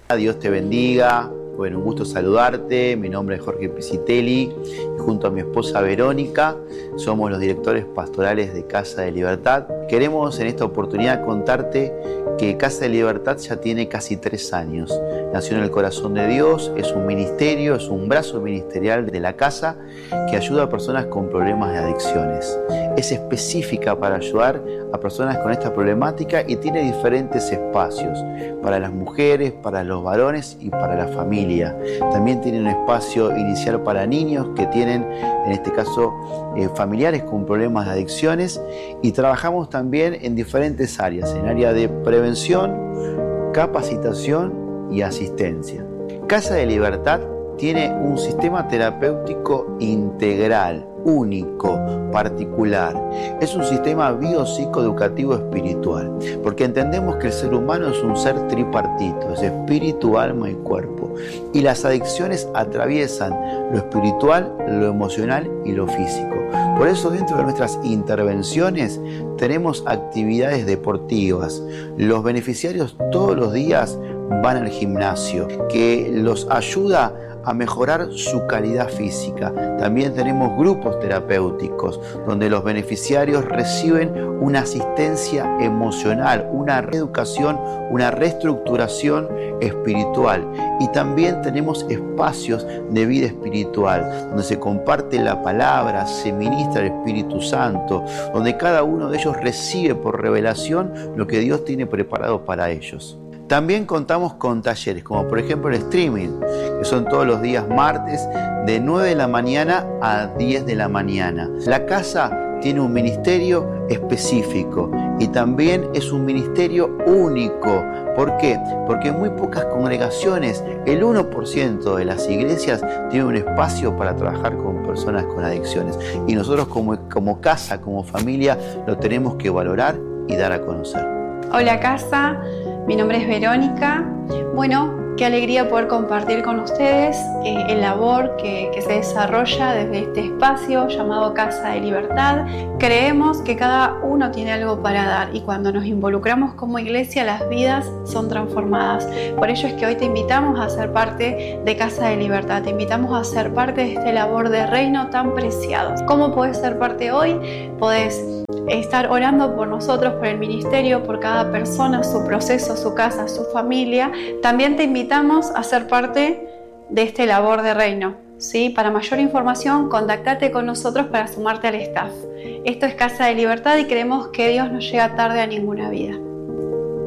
Dios te bendiga. Bueno, un gusto saludarte. Mi nombre es Jorge Pisitelli y junto a mi esposa Verónica somos los directores pastorales de Casa de Libertad. Queremos en esta oportunidad contarte que Casa de Libertad ya tiene casi 3 años. Nació en el corazón de Dios, es un ministerio, es un brazo ministerial de la casa que ayuda a personas con problemas de adicciones. Es específica para ayudar a personas con esta problemática y tiene diferentes espacios para las mujeres, para los varones y para la familia. También tiene un espacio inicial para niños que tienen, en este caso, familiares con problemas de adicciones, y trabajamos también en diferentes áreas, en área de prevención, capacitación y asistencia. Casa de Libertad tiene un sistema terapéutico integral, único, particular. Es un sistema biopsicoeducativo espiritual, porque entendemos que el ser humano es un ser tripartito, es espíritu, alma y cuerpo. Y las adicciones atraviesan lo espiritual, lo emocional y lo físico. Por eso dentro de nuestras intervenciones tenemos actividades deportivas. Los beneficiarios todos los días van al gimnasio, que los ayuda a mejorar su calidad física. También tenemos grupos terapéuticos donde los beneficiarios reciben una asistencia emocional, una reeducación, una reestructuración espiritual. Y también tenemos espacios de vida espiritual donde se comparte la palabra, se ministra el Espíritu Santo, donde cada uno de ellos recibe por revelación lo que Dios tiene preparado para ellos. También contamos con talleres, como por ejemplo el streaming, que son todos los días martes de 9 de la mañana a 10 de la mañana. La casa tiene un ministerio específico y también es un ministerio único. ¿Por qué? Porque en muy pocas congregaciones, el 1% de las iglesias tiene un espacio para trabajar con personas con adicciones. Y nosotros como casa, como familia, lo tenemos que valorar y dar a conocer. Hola casa, mi nombre es Verónica. Bueno, qué alegría poder compartir con ustedes el labor que se desarrolla desde este espacio llamado Casa de Libertad. Creemos que cada uno tiene algo para dar y cuando nos involucramos como iglesia las vidas son transformadas. Por ello es que hoy te invitamos a ser parte de Casa de Libertad, te invitamos a ser parte de este labor de reino tan preciado. ¿Cómo podés ser parte hoy? Podés estar orando por nosotros, por el ministerio, por cada persona, su proceso, su casa, su familia. También te invitamos a ser parte de este labor de reino, ¿sí? Para mayor información, contactate con nosotros para sumarte al staff. Esto es Casa de Libertad y creemos que Dios no llega tarde a ninguna vida.